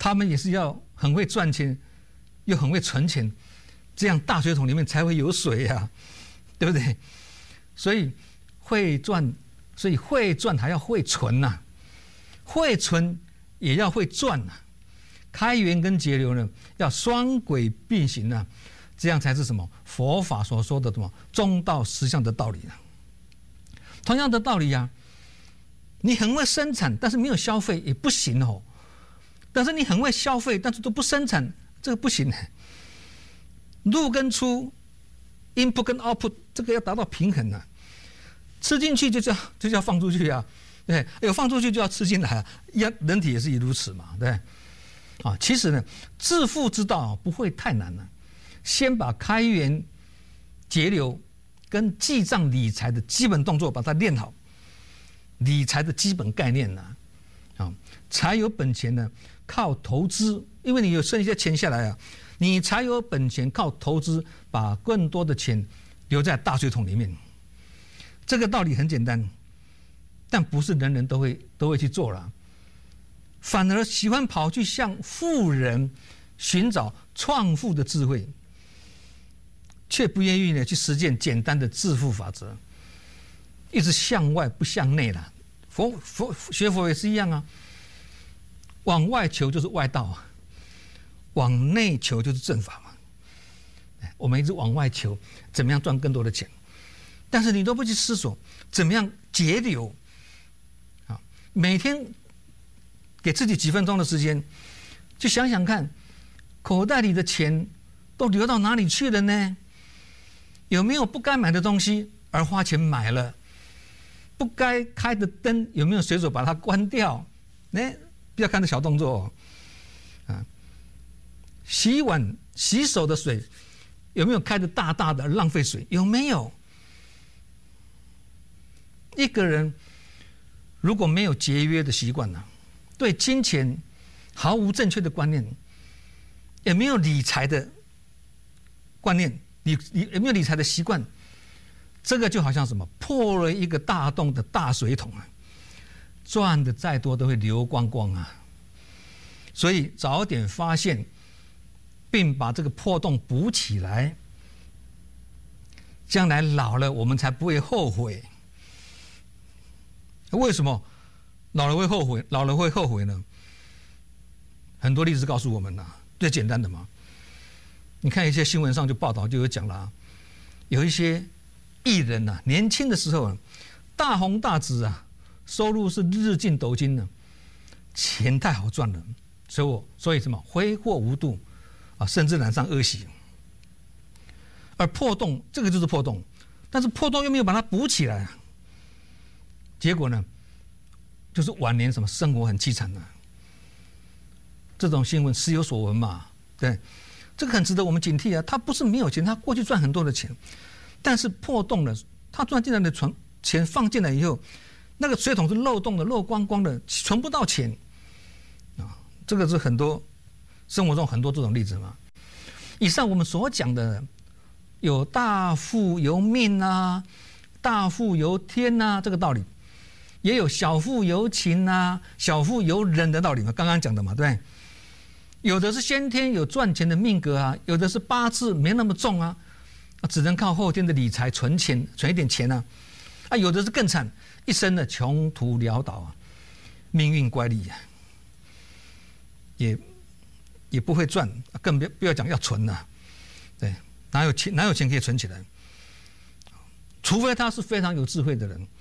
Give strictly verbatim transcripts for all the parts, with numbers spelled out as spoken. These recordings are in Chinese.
他们也是要很会赚钱，又很会存钱，这样大水桶里面才会有水呀、啊，对不对？所以会赚，所以会赚还要会存呐、啊，会存也要会赚呐、啊。开源跟节流呢，要双轨并行啊，这样才是什么佛法所说的什么中道实相的道理啊。同样的道理啊，你很会生产，但是没有消费也不行哦。但是你很会消费，但是都不生产，这个不行。入跟出 ，input 跟 output， 这个要达到平衡啊。吃进去就叫就叫放出去啊，对，有放出去就要吃进来啊，一样人体也是如此嘛，对。啊，其实呢，致富之道不会太难了，先把开源、节流跟记账理财的基本动作把它练好，理财的基本概念呢，啊，才有本钱呢靠投资，因为你有剩一些钱下来啊，你才有本钱靠投资把更多的钱留在大水桶里面。这个道理很简单，但不是人人都会都会去做了。反而喜欢跑去向富人寻找创富的智慧，却不愿意呢去实践简单的致富法则，一直向外不向内了。佛佛学佛也是一样啊，往外求就是外道啊，往内求就是正法嘛。我们一直往外求，怎么样赚更多的钱，但是你都不去思索怎么样节流啊，每天。给自己几分钟的时间，就想想看，口袋里的钱都流到哪里去了呢？有没有不该买的东西而花钱买了？不该开的灯有没有随手把它关掉？哎，不要看这小动作哦，啊，洗碗洗手的水有没有开的大大的浪费水？有没有？一个人如果没有节约的习惯呢？对金钱毫无正确的观念，也没有理财的观念，你你也没有理财的习惯，这个就好像什么破了一个大洞的大水桶啊，赚的再多都会流光光啊。所以早点发现，并把这个破洞补起来，将来老了我们才不会后悔。为什么？老了会后悔，老了会后悔呢？很多例子告诉我们呐、啊，最简单的嘛。你看一些新闻上就报道就有讲了、啊，有一些艺人呐、啊，年轻的时候、啊、大红大紫啊，收入是日进斗金的，钱太好赚了，所以我所以什么挥霍无度啊，甚至染上恶习。而破洞，这个就是破洞，但是破洞又没有把它补起来、啊，结果呢？就是晚年什么生活很凄惨的、啊，这种新闻时有所闻嘛？对，这个很值得我们警惕啊！他不是没有钱，他过去赚很多的钱，但是破洞了，他赚进来的存钱放进来以后，那个水桶是漏洞的，漏光光的，存不到钱啊！这个是很多生活中很多这种例子嘛。以上我们所讲的有大富由命啊，大富由天啊，这个道理。也有小富由勤啊，小富由人的道理嘛，刚刚讲的嘛，对不对？有的是先天有赚钱的命格啊，有的是八字没那么重啊，只能靠后天的理财存钱，存一点钱啊，啊，有的是更惨，一生的穷途潦倒啊，命运乖戾啊，也也不会赚，更不不要讲要存啊，对，哪有钱哪有钱可以存起来？除非他是非常有智慧的人。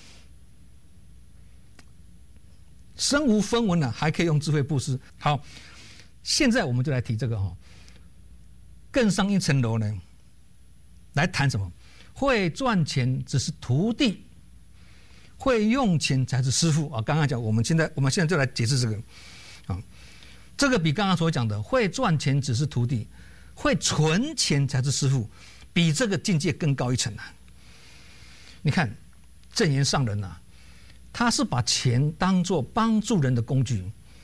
身无分文呢、啊，还可以用智慧布施。好，现在我们就来提这个哈、哦，更上一层楼呢，来谈什么？会赚钱只是徒弟，会用钱才是师傅啊。刚刚讲，我们现在我们现在就来解释这个啊，这个比刚刚所讲的会赚钱只是徒弟，会存钱才是师傅，比这个境界更高一层啊。你看正言上人啊。他是把钱当作帮助人的工具，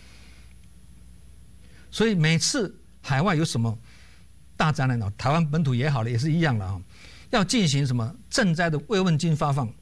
所以每次海外有什么大灾难，台湾本土也好了，也是一样了啊，要进行什么赈灾的慰问金发放，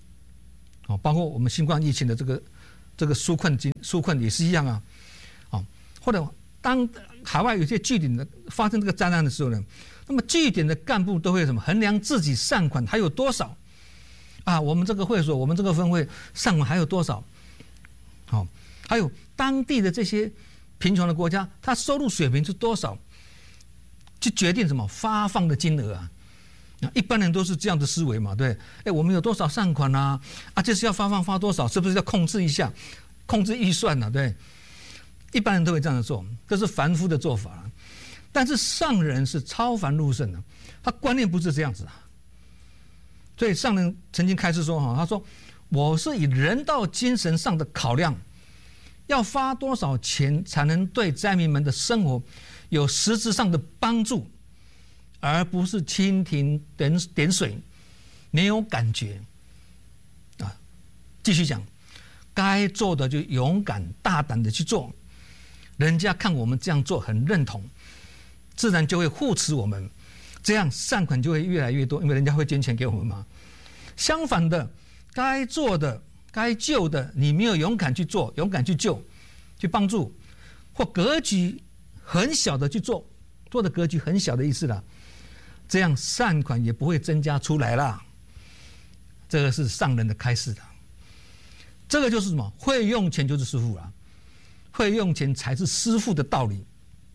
哦，包括我们新冠疫情的这个这个纾困金纾困也是一样啊，哦， 或者当海外有些据点的发生这个灾难的时候呢，那么据点的干部都会什么衡量自己善款还有多少啊？我们这个会所，我们这个分会善款还有多少？好、哦，还有当地的这些贫穷的国家，它收入水平是多少，去决定什么发放的金额啊？一般人都是这样的思维嘛，对，哎，我们有多少善款啊？啊，就是要发放发多少，是不是要控制一下，控制预算呢、啊？对，一般人都会这样做，这是凡夫的做法。但是上人是超凡入圣的，他观念不是这样子啊。所以上人曾经开示说哈，他说我是以人道精神上的考量，要发多少钱才能对灾民们的生活有实质上的帮助。而不是蜻蜓点点水，没有感觉啊。继续讲，该做的就勇敢大胆的去做，人家看我们这样做很认同，自然就会护持我们，这样善款就会越来越多，因为人家会捐钱给我们嘛。相反的，该做的、该救的，你没有勇敢去做，勇敢去救、去帮助，或格局很小的去做，做的格局很小的意思啦。这样善款也不会增加出来啦。这个是上人的开示的。这个就是什么？会用钱就是师父啦，会用钱才是师父的道理。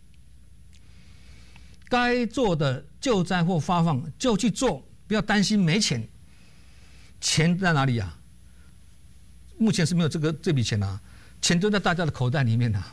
该做的救灾或发放就去做，不要担心没钱。钱在哪里啊？目前是没有这个这笔钱啊，钱都在大家的口袋里面啊。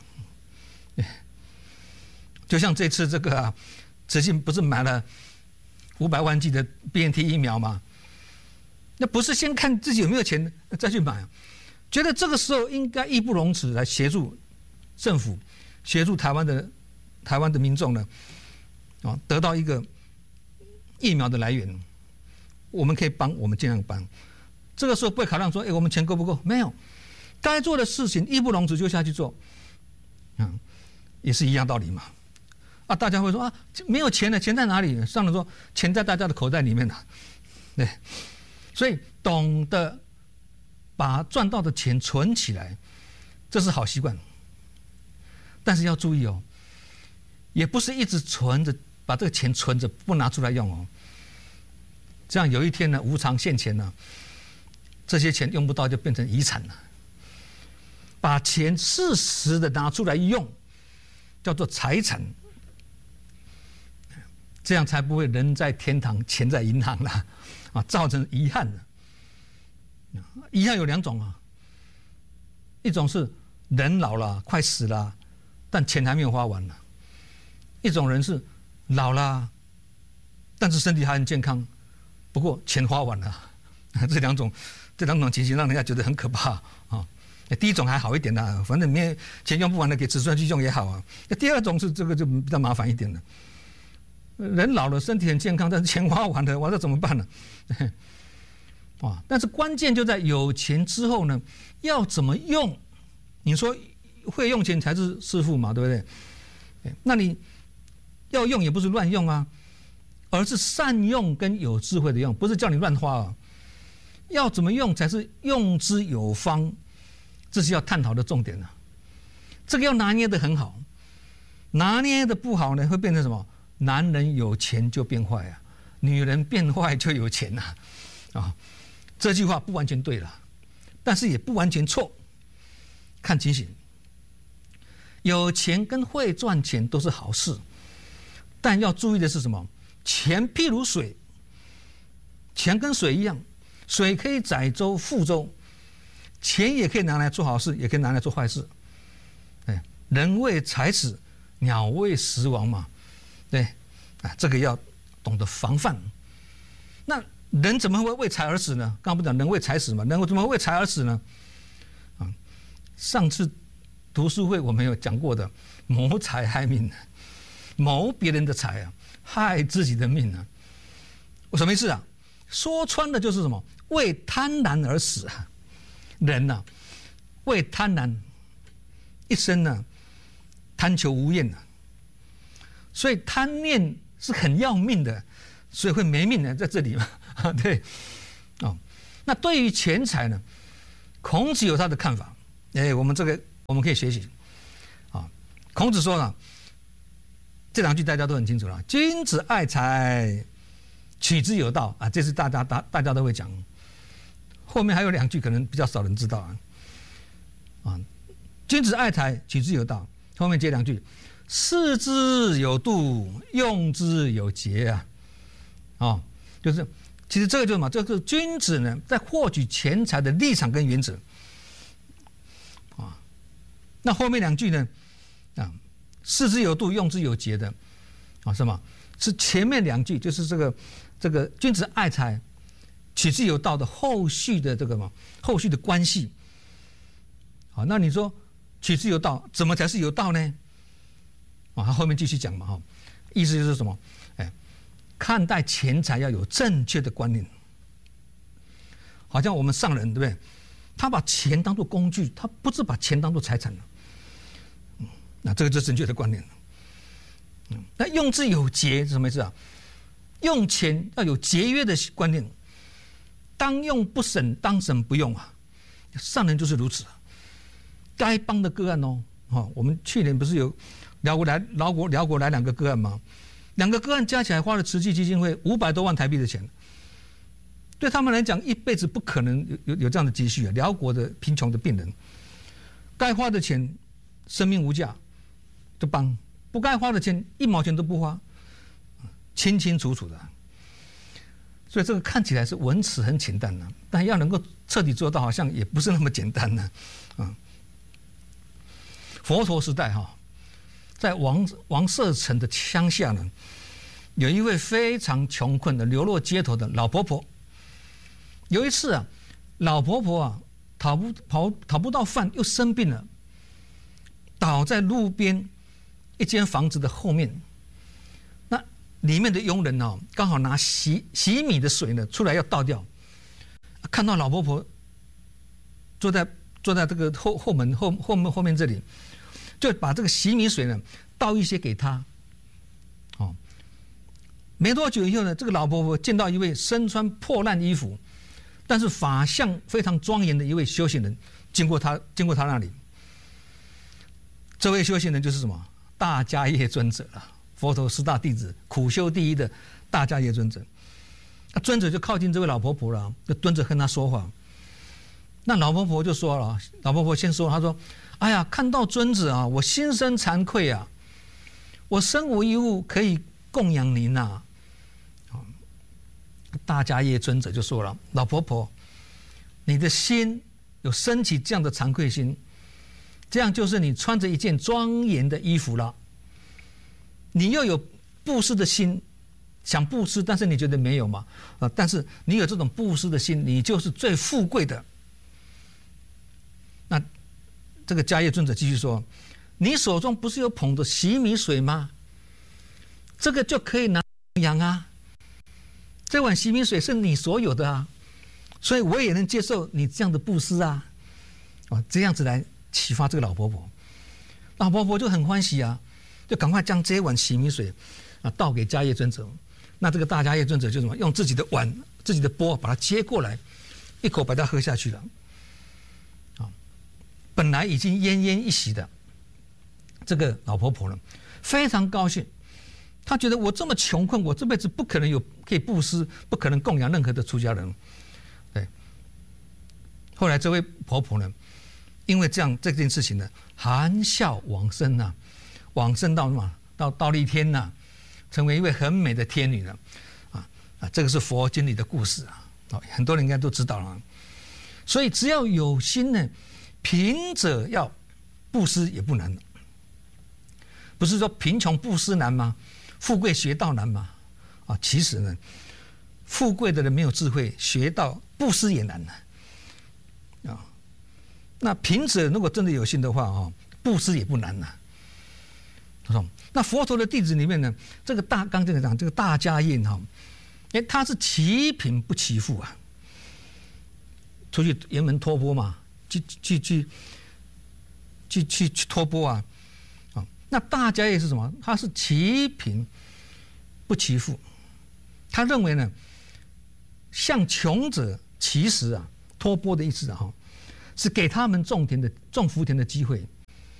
就像这次这个啊，慈信不是买了五百万剂的 B N T 疫苗吗？那不是先看自己有没有钱再去买，觉得这个时候应该义不容辞来协助政府，协助台湾的台湾的民众呢，啊，得到一个疫苗的来源，我们可以帮，我们尽量帮。这个时候不会考量说，哎，我们钱够不够？没有，该做的事情义不容辞就下去做，嗯，也是一样道理嘛。啊，大家会说啊，没有钱了，钱在哪里？上人说，钱在大家的口袋里面呢、啊。对，所以懂得把赚到的钱存起来，这是好习惯。但是要注意哦，也不是一直存着，把这个钱存着不拿出来用哦。这样有一天呢，无常现前呢，这些钱用不到就变成遗产了。把钱适时的拿出来用，叫做财产。这样才不会人在天堂，钱在银行啦，啊，造成遗憾的。遗憾有两种啊，一种是人老了，快死了，但钱还没有花完呢；一种人是老了，但是身体还很健康，不过钱花完了。这两种，这两种情形让人家觉得很可怕啊。第一种还好一点的，反正没钱用不完了，给子孙去用也好啊。第二种是这个就比较麻烦一点的。人老了，身体很健康，但是钱花完了，我这怎么办呢？啊！但是关键就在有钱之后呢，要怎么用？你说会用钱才是师父嘛，对不对？那你要用也不是乱用啊，而是善用跟有智慧的用，不是叫你乱花啊。要怎么用才是用之有方，这是要探讨的重点啊。这个要拿捏得很好，拿捏的不好呢，会变成什么？男人有钱就变坏啊，女人变坏就有钱呐，啊，这句话不完全对了，但是也不完全错，看情形。有钱跟会赚钱都是好事，但要注意的是什么？钱譬如水，钱跟水一样，水可以载舟覆舟，钱也可以拿来做好事，也可以拿来做坏事。哎，人为财死，鸟为食亡嘛。对，啊，这个要懂得防范。那人怎么会为财而死呢？刚刚不讲人为财死嘛？人怎么会为财而死呢？啊，上次读书会我们有讲过的，谋财害命，谋别人的财啊，害自己的命啊。我什么意思啊？说穿了就是什么？为贪婪而死啊！人呐、啊，为贪婪，一生呢、啊，贪求无厌啊。所以贪念是很要命的，所以会没命的在这里嘛，对，哦，那对于钱财呢，孔子有他的看法，哎，我们这个我们可以学习，啊， 孔子说了，这两句大家都很清楚了：君子爱财，取之有道啊，这是大家大大家都会讲。后面还有两句可能比较少人知道啊，啊，君子爱财，取之有道。后面接两句：视之有度，用之有节啊，啊，就是其实这个就是嘛，这个君子呢在获取钱财的立场跟原则啊。那后面两句呢，啊，视之有度，用之有节的啊，是吗？是前面两句就是这个这个君子爱财，取之有道的后续的这个嘛，后续的关系。好，那你说取之有道，怎么才是有道呢？啊，他后面继续讲嘛，哈，意思就是什么？哎，看待钱财要有正确的观念。好像我们上人对不对？他把钱当作工具，他不是把钱当作财产了。嗯，那这个就是正确的观念了。嗯，那用之有节是什么意思啊？用钱要有节约的观念，当用不省，当省不用啊。上人就是如此。该帮的个案哦，哦，我们去年不是有辽国来辽国辽国来两个个案吗？两个个案加起来花了慈济基金会五百多万台币的钱，对他们来讲一辈子不可能有有有这样的积蓄啊！辽国的贫穷的病人，该花的钱生命无价就帮，不该花的钱一毛钱都不花，清清楚楚的。所以这个看起来是文辞很简单的，但要能够彻底做到，好像也不是那么简单的啊。佛陀时代哈，在王王舍城的乡下呢，有一位非常穷困的流落街头的老婆婆。有一次啊，老婆婆啊讨不讨讨不到饭，又生病了，倒在路边一间房子的后面。那里面的佣人哦，刚好拿洗洗米的水呢出来要倒掉，看到老婆婆坐在坐在这个后后门后后门后面这里。就把这个洗米水呢倒一些给他，哦，没多久以后呢，这个老婆婆见到一位身穿破烂衣服，但是法相非常庄严的一位修行人，经过他经过他那里，这位修行人就是什么大迦叶尊者了，佛陀十大弟子，苦修第一的大迦叶尊者。那尊者就靠近这位老婆婆了，就蹲着跟她说话。那老婆婆就说了，老婆婆先说，她说。哎呀，看到尊者啊，我心生惭愧啊！我身无一物可以供养您呐、啊。大迦叶尊者就说了：“老婆婆，你的心有升起这样的惭愧心，这样就是你穿着一件庄严的衣服了。你又有布施的心，想布施，但是你觉得没有嘛？啊，但是你有这种布施的心，你就是最富贵的。那。”这个迦叶尊者继续说：“你手中不是有捧着洗米水吗？这个就可以拿供养啊。这碗洗米水是你所有的啊，所以我也能接受你这样的布施啊。哦，这样子来启发这个老婆婆，老婆婆就很欢喜啊，就赶快将这一碗洗米水啊倒给迦叶尊者。那这个大迦叶尊者就什么，用自己的碗、自己的钵把它接过来，一口把它喝下去了。”本来已经奄奄一息的这个老婆婆呢，非常高兴。她觉得我这么穷困，我这辈子不可能有可以布施，不可能供养任何的出家人。对。后来这位婆婆呢，因为这样这件事情呢，含笑往生啊，往生到什么？到忉利天呐、啊，成为一位很美的天女了。啊啊，这个是佛经里的故事啊，哦，很多人应该都知道了。所以只要有心呢。贫者要布施也不难，不是说贫穷布施难吗？富贵学道难吗？啊，其实呢，富贵的人没有智慧，学道布施也难呢。啊，那贫者如果真的有心的话啊，布施也不难呐。那佛陀的弟子里面呢，这个大刚这个讲这个大迦叶哈，哎，他是齐贫不齐富啊，出去沿门托钵嘛。去去去去去去托钵啊！啊，那大迦叶是什么？他是齐贫不齐富。他认为呢，向穷者乞食啊，托钵的意思啊，是给他们种田的种福田的机会，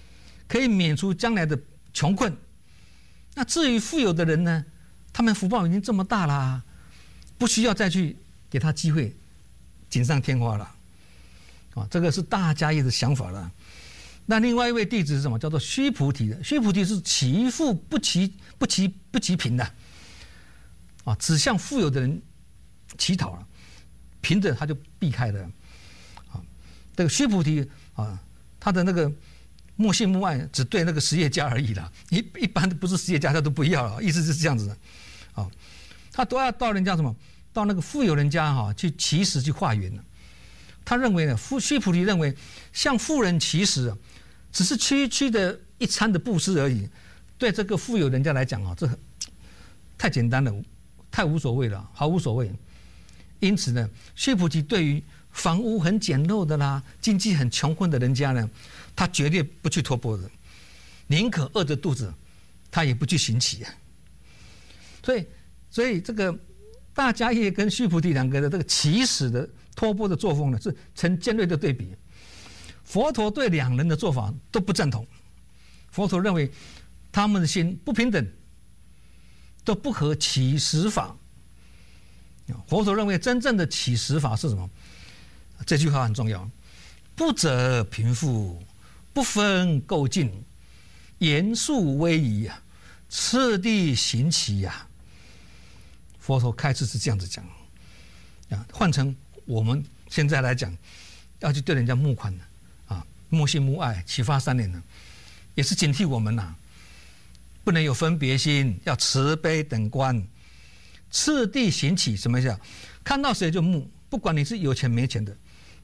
可以免除将来的穷困。那至于富有的人呢，他们福报已经这么大啦，不需要再去给他机会锦上添花了。啊，这个是大家业的想法了。那另外一位弟子是什么？叫做须菩提的。须菩提是其富不其不其不其贫的，啊，只向富有的人乞讨了，贫的他就避开了。啊，这个须菩提啊，他的那个莫信莫爱，只对那个实业家而已啦。一一般不是实业家，他都不要了。意思是这样子的。啊，他都要到人家什么？到那个富有人家哈、啊、去乞食去化缘了。他认为呢，须菩提认为向富人乞食啊，只是区区的一餐的布施而已，对这个富有人家来讲啊，这太简单了，太无所谓了，毫无所谓。因此呢，须菩提对于房屋很简陋的啦，经济很穷困的人家呢，他绝对不去托钵的，宁可饿着肚子，他也不去行乞啊。所以，所以这个大迦叶跟须菩提两个的这个起始的托钵的作风呢，是成尖锐的对比。佛陀对两人的做法都不赞同。佛陀认为他们的心不平等，都不合起始法。佛陀认为真正的起始法是什么？这句话很重要：不择贫富，不分垢净，严肃威仪啊，次第行乞呀。佛陀开始是这样子讲啊，换成我们现在来讲，要去对人家募款的啊，莫信莫爱，启发三年呢，也是警惕我们呐、啊，不能有分别心，要慈悲等观，次第行乞。什么意思？看到谁就募，不管你是有钱没钱的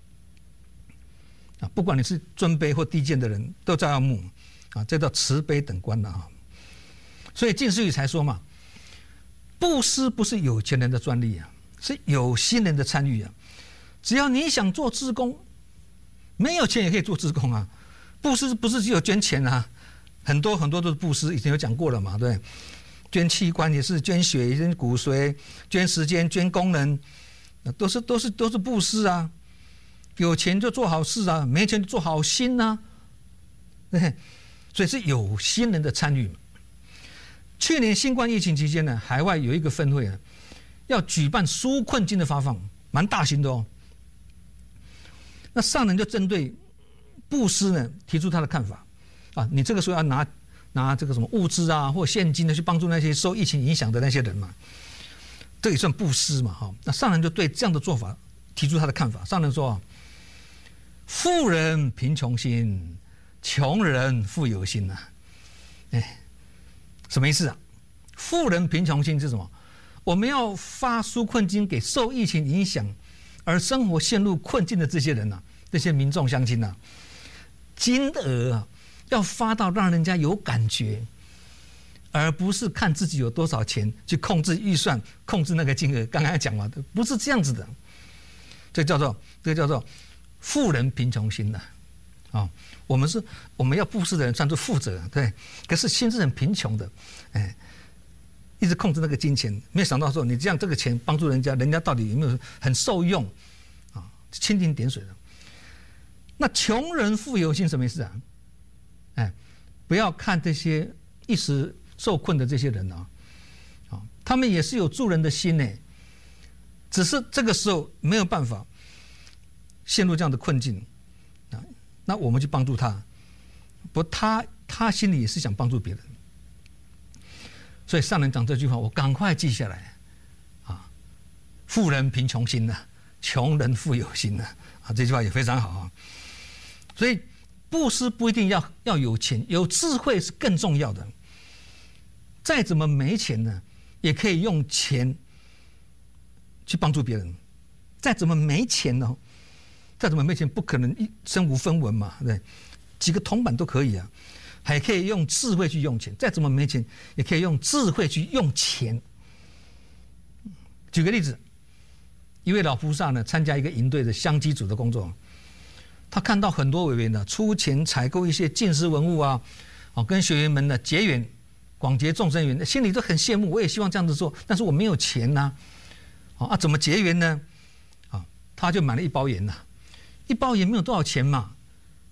啊，不管你是尊卑或低贱的人，都照样募啊，这叫慈悲等观的啊。所以净思语才说嘛，布施不是有钱人的专利啊，是有心人的参与啊。只要你想做志工，没有钱也可以做志工啊。布施不是只有捐钱啊，很多很多都是布施，以前有讲过了嘛，对，捐器官也是，捐血也是，骨髓，捐时间，捐功能，都是都是都是布施啊。有钱就做好事啊，没钱就做好心啊，对，所以是有心人的参与。去年新冠疫情期间呢，海外有一个分会啊，要举办纾困金的发放，蛮大型的哦。那上人就针对布施呢提出他的看法啊，你这个时候要拿拿这个什么物资啊或现金呢去帮助那些受疫情影响的那些人嘛，这也算布施嘛哈。那上人就对这样的做法提出他的看法。上人说，富人贫穷心，穷人富有心呐、啊。哎，什么意思啊？富人贫穷心是什么？我们要发纾困金给受疫情影响而生活陷入困境的这些人呐、啊，这些民众乡亲呐，金额啊要发到让人家有感觉，而不是看自己有多少钱去控制预算、控制那个金额。刚才讲嘛，不是这样子的。这叫做这个叫做富人贫穷心呐、啊，啊，我们是我们要布施的人算作富者，对，可是心是很贫穷的，哎。一直控制那个金钱，没有想到说你这样这个钱帮助人家，人家到底有没有很受用啊？蜻蜓点水的。那穷人富有心什么意思啊？哎，不要看这些一时受困的这些人啊，啊，他们也是有助人的心呢，只是这个时候没有办法陷入这样的困境啊，那我们去帮助他，不，他他心里也是想帮助别人。所以上人讲这句话，我赶快记下来，啊，富人贫穷心呐、啊，穷人富有心呐、啊，啊，这句话也非常好啊。所以布施不一定要要有钱，有智慧是更重要的。再怎么没钱呢，也可以用钱去帮助别人。再怎么没钱呢，再怎么没钱，不可能一身无分文嘛，对，几个铜板都可以啊。还可以用智慧去用钱，再怎么没钱，也可以用智慧去用钱。举个例子，一位老菩萨呢，参加一个营队的香积组的工作，他看到很多委员呢出钱采购一些净施文物啊，啊，跟学员们呢结缘，广结众生缘，心里都很羡慕，我也希望这样子做，但是我没有钱呐、啊，啊，怎么结缘呢？啊，他就买了一包盐呐、啊，一包盐没有多少钱嘛。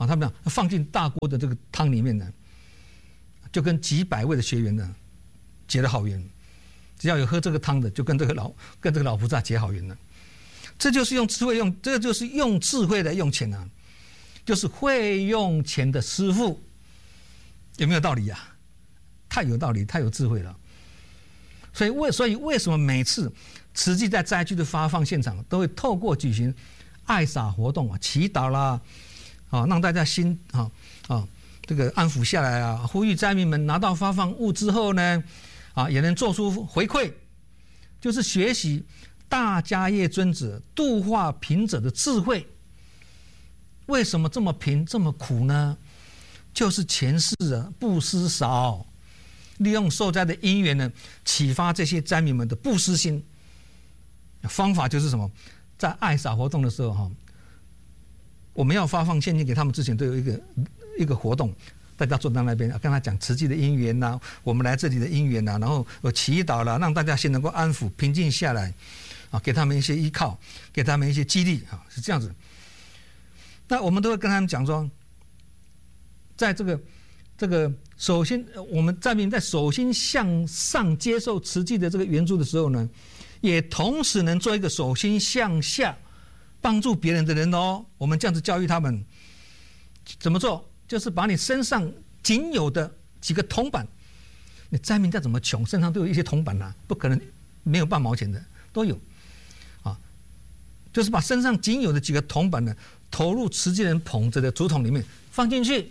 啊，他们讲放进大锅的这个汤里面呢，就跟几百位的学员呢结了好缘。只要有喝这个汤的，就跟这个老跟这个老菩萨结好缘了。这就是用智慧用，这就是用智慧来用钱啊，就是会用钱的师父，有没有道理呀、啊？太有道理，太有智慧了。所以为所以为什么每次慈济在灾区的发放现场，都会透过举行爱洒活动啊、祈祷啦，啊，让大家心啊啊这个安抚下来啊，呼吁灾民们拿到发放物之后呢，啊，也能做出回馈，就是学习大迦叶尊者度化贫者的智慧。为什么这么贫这么苦呢？就是前世啊布施少，利用受灾的因缘呢，启发这些灾民们的布施心。方法就是什么？在爱洒活动的时候哈，我们要发放现金给他们之前，都有一个一个活动。大家坐在那边，跟他讲慈济的因缘呐，我们来这里的因缘呐，然后有祈祷啦，让大家先能够安抚、平静下来，啊，给他们一些依靠，给他们一些激励啊，是这样子。那我们都会跟他们讲说，在这个这个首先，我们灾民在首先向上接受慈济的这个援助的时候呢，也同时能做一个手心向下帮助别人的人哦。我们这样子教育他们，怎么做？就是把你身上仅有的几个铜板，你灾民再怎么穷，身上都有一些铜板呐、啊，不可能没有半毛钱的，都有，啊，就是把身上仅有的几个铜板呢，投入慈济人捧着的竹筒里面放进去，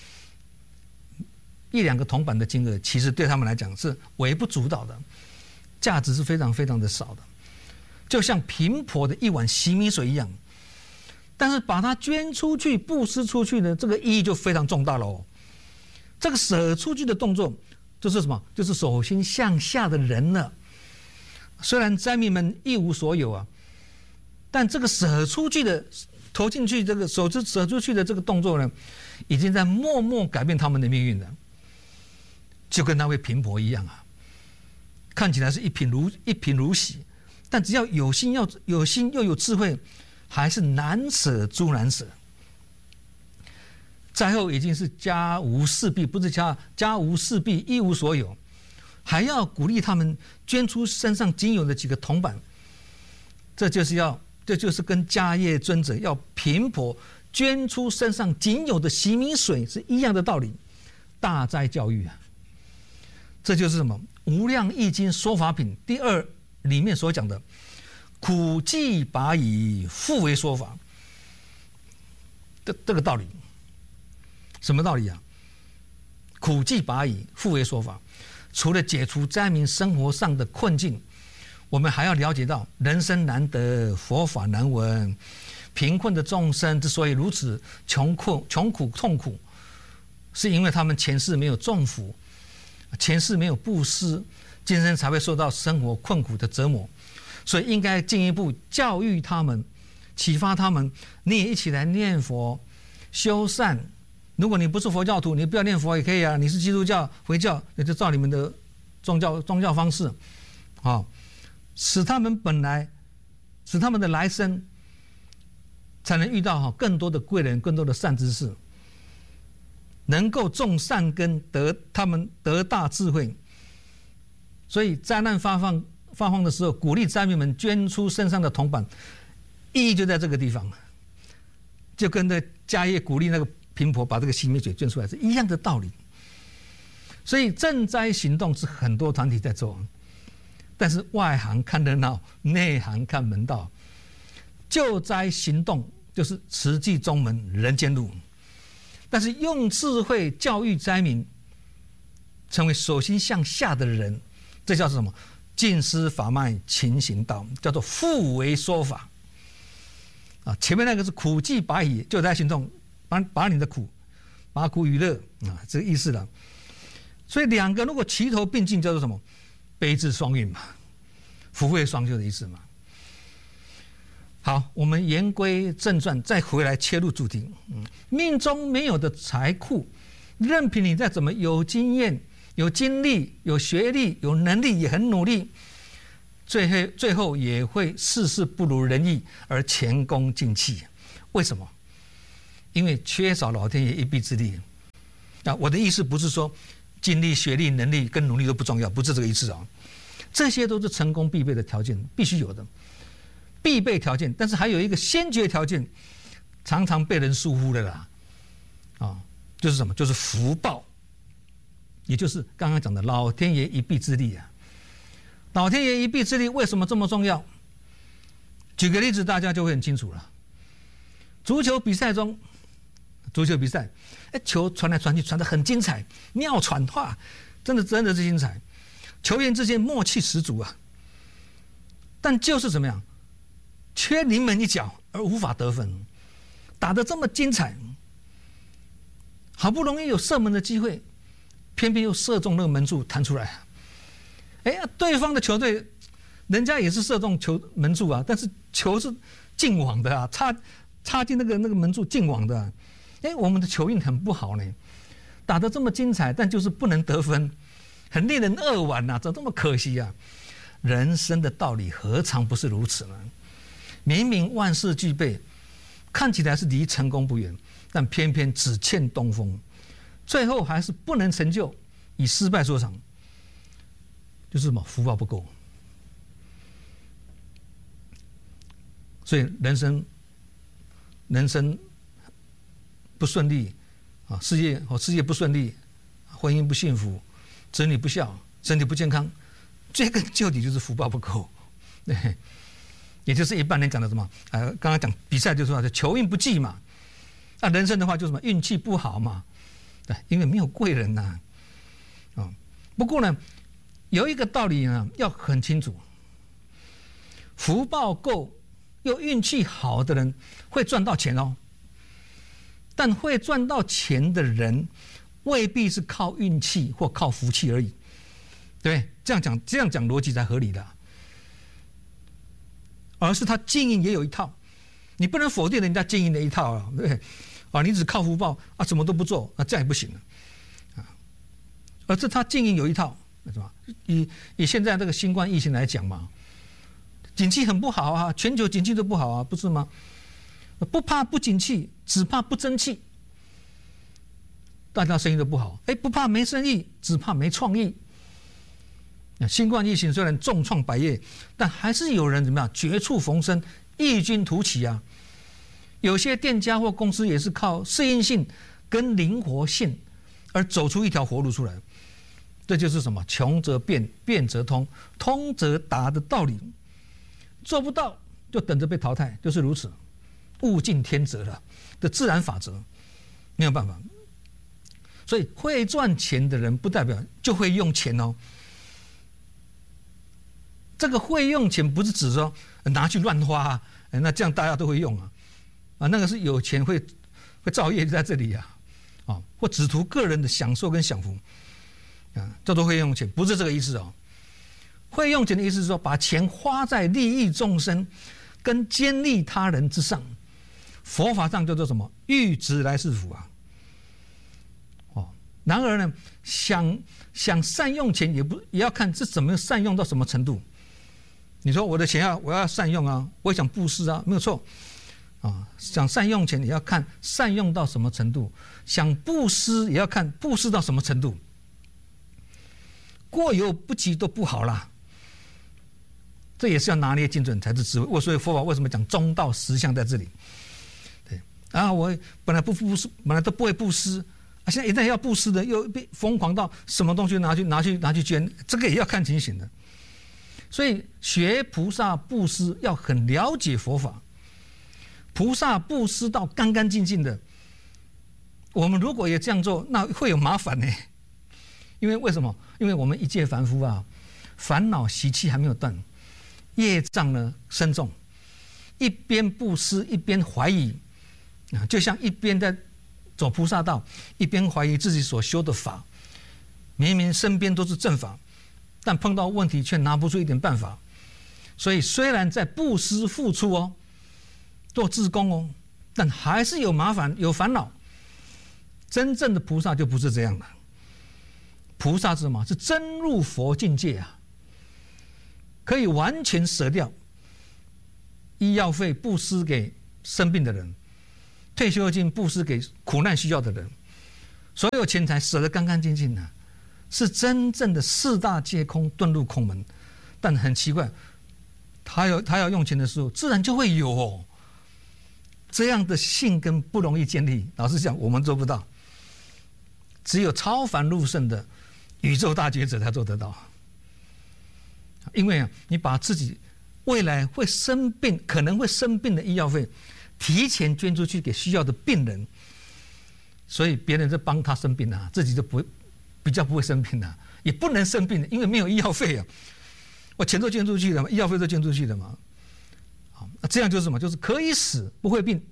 一两个铜板的金额，其实对他们来讲是微不足道的，价值是非常非常的少的，就像贫婆的一碗洗米水一样。但是把它捐出去、布施出去呢，这个意义就非常重大了哦。这个舍出去的动作，就是什么？就是手心向下的人了。虽然灾民们一无所有啊，但这个舍出去的、投进去这个手指舍出去的这个动作呢，已经在默默改变他们的命运了。就跟那位贫婆一样啊，看起来是一贫如一贫如洗，但只要有心，要有心又有智慧。还是难舍诸难舍，灾后已经是家无四壁，不是家家无四壁，一无所有，还要鼓励他们捐出身上仅有的几个铜板，这就是要，这就是跟迦叶尊者要贫婆捐出身上仅有的洗米水是一样的道理，大灾教育啊，这就是什么？无量易经说法品第二里面所讲的。苦济拔以复为说法，这这个道理，什么道理啊？苦济拔以复为说法，除了解除灾民生活上的困境，我们还要了解到人生难得，佛法难闻，贫困的众生之所以如此穷困、穷苦、痛苦，是因为他们前世没有种福，前世没有布施，今生才会受到生活困苦的折磨。所以应该进一步教育他们，启发他们，你也一起来念佛修善。如果你不是佛教徒，你不要念佛也可以啊，你是基督教回教，那就照你们的宗教宗教方式啊，使他们本来使他们的来生才能遇到更多的贵人，更多的善知识，能够种善根，得他们得大智慧。所以灾难发放发放的时候，鼓励灾民们捐出身上的铜板，意义就在这个地方，就跟那迦叶鼓励那个贫婆把这个洗米水捐出来是一样的道理。所以赈灾行动是很多团体在做，但是外行看热闹，内行看门道。救灾行动就是慈济宗门人间路，但是用智慧教育灾民，成为手心向下的人，这叫做什么？尽施法脉勤行道，叫做复为说法啊。前面那个是苦济拔以，救灾行动，把把你的苦，把苦与乐啊，这个意思了。所以两个如果齐头并进，叫做什么？悲智双运嘛，福慧双修的意思嘛。好，我们言归正传，再回来切入主题。嗯，命中没有的财库，任凭你再怎么有经验、有经历、有学历、有能力，也很努力，最后最后也会事事不如人意，而前功尽弃。为什么？ 因为缺少老天爷一臂之力。啊，我的意思不是说精力、学历、能力跟努力都不重要，不是这个意思啊。这些都是成功必备的条件，必须有的必备条件。但是还有一个先决条件，常常被人疏忽的啦。啊，就是什么？就是福报，也就是刚刚讲的老天爷一臂之力啊。老天爷一臂之力为什么这么重要？举个例子，大家就会很清楚了。足球比赛中，足球比赛，哎，球传来传去，传得很精彩，妙传哇，真的真的是精彩，球员之间默契十足啊。但就是怎么样，缺临门一脚而无法得分，打得这么精彩，好不容易有射门的机会，偏偏又射中那个门柱弹出来。哎呀，对方的球队，人家也是射中球门柱啊，但是球是进网的啊，插插进那个那个门柱进网的、啊。哎，我们的球运很不好呢，打得这么精彩，但就是不能得分，很令人扼腕呐、啊，怎么这么可惜啊？人生的道理何尝不是如此呢？明明万事俱备，看起来是离成功不远，但偏偏只欠东风，最后还是不能成就，以失败收场，就是什么福报不够。所以人生，人生不顺利啊，事业哦事业不顺利，婚姻不幸福，子女不孝，身体不健康，追根究底就是福报不够，对，也就是一般人讲的什么？呃，刚刚讲比赛就说球运不济嘛，那人生的话就是什么运气不好嘛，对，因为没有贵人呐、啊，啊，不过呢，有一个道理呢要很清楚，福报够又运气好的人会赚到钱哦。但会赚到钱的人，未必是靠运气或靠福气而已，对不对？这样讲，这样讲逻辑才合理的，而是他经营也有一套，你不能否定人家经营的一套啊，对不对？啊，你只靠福报啊，什么都不做，那这样也不行了，啊，而是他经营有一套，是吧？以以现在这个新冠疫情来讲嘛，景气很不好啊，全球景气都不好啊，不是吗？不怕不景气，只怕不争气。大家生意都不好，哎，不怕没生意，只怕没创意。新冠疫情虽然重创百业，但还是有人怎么样绝处逢生，异军突起啊。有些店家或公司也是靠适应性跟灵活性而走出一条活路出来。这就是什么？穷则变，变则通，通则达的道理。做不到就等着被淘汰，就是如此。物竞天择了的自然法则，没有办法。所以会赚钱的人不代表就会用钱哦。这个会用钱不是指说拿去乱花、啊，那这样大家都会用啊，啊，那个是有钱会会造业在这里啊，啊，或只图个人的享受跟享福，啊，叫做会用钱，不是这个意思哦。会用钱的意思是说，把钱花在利益众生跟兼利他人之上。佛法上叫做什么？欲直来是福啊！哦，然而呢，想想善用钱也不也要看是怎么善用到什么程度。你说我的钱要我要善用啊，我也想布施啊，没有错啊。想善用钱也要看善用到什么程度，想布施也要看布施到什么程度。过犹不及都不好啦。这也是要拿捏精准才是智慧。我所以佛法为什么讲中道实相在这里？啊，我本来不布施，本来都不会布施，啊，现在一旦要布施的，又被疯狂到什么东西拿去拿去拿去捐，这个也要看情形的。所以学菩萨布施要很了解佛法，菩萨布施到干干净净的，我们如果也这样做，那会有麻烦呢。因为为什么？因为我们一介凡夫啊，烦恼习气还没有断，业障呢深重，一边布施一边怀疑。就像一边在走菩萨道，一边怀疑自己所修的法，明明身边都是正法，但碰到问题却拿不出一点办法。所以虽然在布施付出哦，做志工哦，但还是有麻烦有烦恼。真正的菩萨就不是这样的，菩萨是什么？是真入佛境界啊，可以完全舍掉医药费布施给生病的人。 退休金布施给苦难需要的人，所有钱财舍得干干净净的，是真正的四大皆空，遁入空门。但很奇怪，他要他要用钱的时候，自然就会有、哦、这样的信根不容易建立。老实讲，我们做不到，只有超凡入圣的宇宙大觉者才做得到。因为啊，你把自己未来会生病、可能会生病的医药费提前捐出去给需要的病人，所以别人在帮他生病啊，自己就不比较不会生病啊，也不能生病，因为没有医药费啊。我钱都捐出去了嘛，医药费都捐出去了嘛。好，那这样就是什么？就是可以死不会病。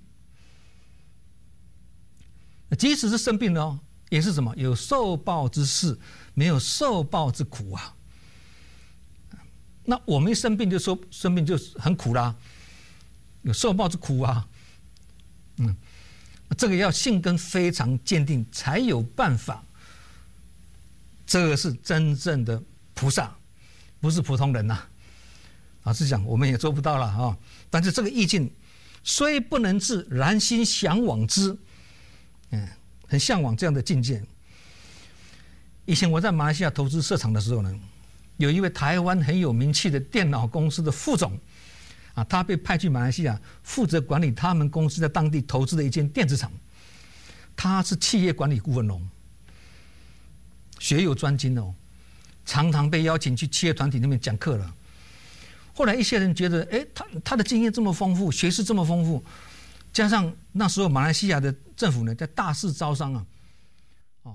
即使是生病了哦，也是什么？有受报之事，没有受报之苦啊。那我们一生病就说生病就很苦啦，有受报之苦啊。嗯，这个要信根非常坚定，才有办法。这个是真正的菩萨，不是普通人呐、啊。老实讲，我们也做不到了啊。但是这个意境虽不能至，然心向往之，嗯，很向往这样的境界。以前我在马来西亚投资设厂的时候呢，有一位台湾很有名气的电脑公司的副总，啊，他被派去马来西亚负责管理他们公司在当地投资的一间电子厂。他是企业管理顾问哦，学有专精哦，常常被邀请去企业团体那边讲课了。后来一些人觉得，哎，他他的经验这么丰富，学识这么丰富，加上那时候马来西亚的政府呢在大肆招商啊，哦，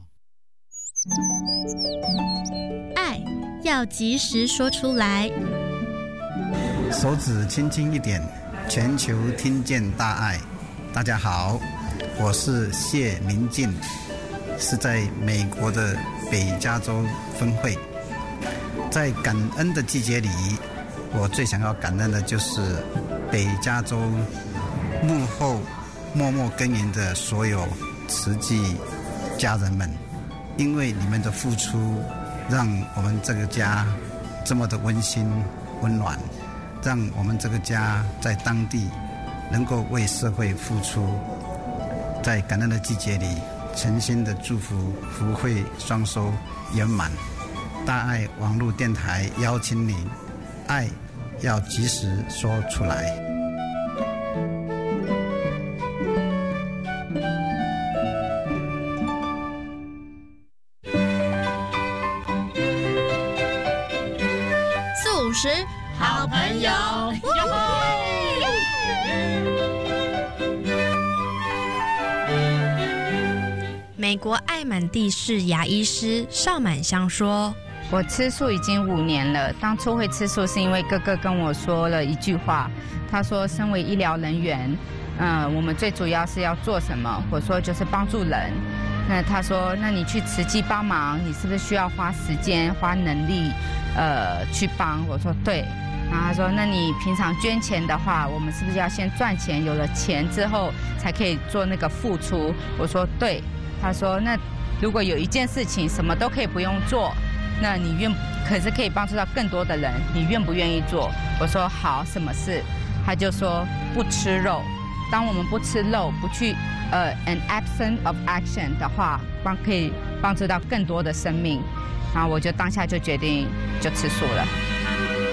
爱要及时说出来， 手指轻轻一点，全球听见大爱。大家好，我是谢明进，是在美国的北加州分会。在感恩的季节里，我最想要感恩的就是北加州幕后默默耕耘的所有慈济家人们，因为你们的付出，让我们这个家这么的温馨温暖，让我们这个家在当地能够为社会付出。在感恩的季节里，诚心的祝福福慧双收圆满。大爱网络电台邀请你，爱要及时说出来。 四五十好朋友， 美国爱满地市牙医师邵满香说：“ 我吃素已经五年了，当初会吃素是因为哥哥跟我说了一句话，他说身为医疗人员，嗯，我们最主要是要做什么？我说就是帮助人。那他说，那你去慈济帮忙，你是不是需要花时间、花能力，呃，去帮？我说对。然后他说，那你平常捐钱的话，我们是不是要先赚钱？有了钱之后才可以做那个付出？我说对。他说，那如果有一件事情什么都可以不用做，那你愿可是可以帮助到更多的人，你愿不愿意做？我说好，什么事？他就说不吃肉。当我们不吃肉，不去呃 an absence of action 的话，帮可以帮助到更多的生命。然后我就当下就决定就吃素了。